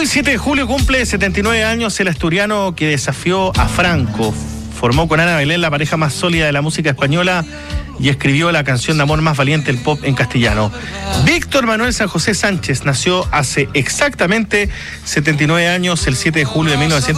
Hoy, 7 de julio, cumple 79 años el asturiano que desafió a Franco. Formó con Ana Belén la pareja más sólida de la música española y escribió la canción de amor más valiente del pop en castellano. Víctor Manuel San José Sánchez nació hace exactamente 79 años, el 7 de julio de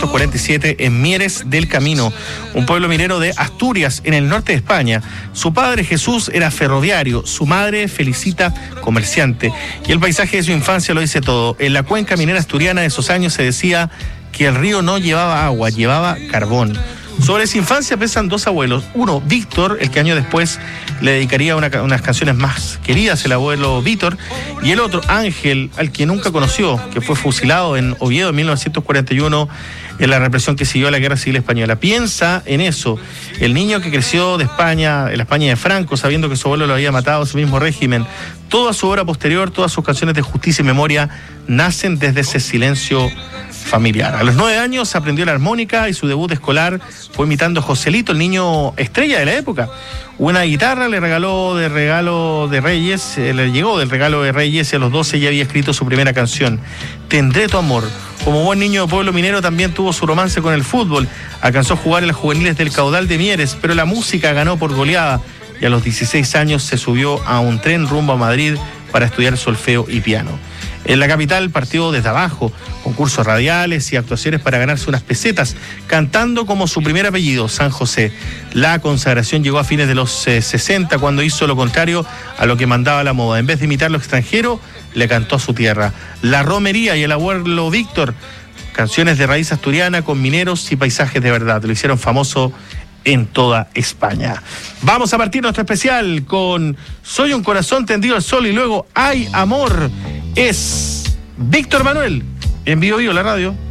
1947, en Mieres del Camino, un pueblo minero de Asturias, en el norte de España. Su padre, Jesús, era ferroviario, su madre, Felicita, comerciante. Y el paisaje de su infancia lo dice todo. En la cuenca minera asturiana de esos años se decía que el río no llevaba agua, llevaba carbón. Sobre su infancia pesan dos abuelos. Uno, Víctor, el que años después le dedicaría unas canciones más queridas, el abuelo Víctor. Y el otro, Ángel, al que nunca conoció, que fue fusilado en Oviedo en 1941 en la represión que siguió a la Guerra Civil Española. Piensa en eso. El niño que creció de España, en la España de Franco, sabiendo que su abuelo lo había matado ese mismo régimen. Toda su obra posterior, todas sus canciones de justicia y memoria nacen desde ese silencio familiar. A los 9 años aprendió la armónica y su debut escolar fue imitando a Joselito, el niño estrella de la época. Una guitarra le regaló de regalo de Reyes, le llegó del regalo de Reyes, y a los 12 ya había escrito su primera canción, Tendré tu amor. Como buen niño de pueblo minero también tuvo su romance con el fútbol. Alcanzó a jugar en las juveniles del Caudal de Mieres, pero la música ganó por goleada y a los 16 años se subió a un tren rumbo a Madrid para estudiar solfeo y piano. En la capital partió desde abajo, concursos radiales y actuaciones para ganarse unas pesetas, cantando como su primer apellido, San José. La consagración llegó a fines de los 60, cuando hizo lo contrario a lo que mandaba la moda. En vez de imitar lo extranjero, le cantó a su tierra. La romería y el abuelo Víctor, canciones de raíz asturiana con mineros y paisajes de verdad. Lo hicieron famoso en toda España. Vamos a partir nuestro especial con Soy un corazón tendido al sol y luego Hay amor. Es Víctor Manuel en Vivo Vivo, la radio.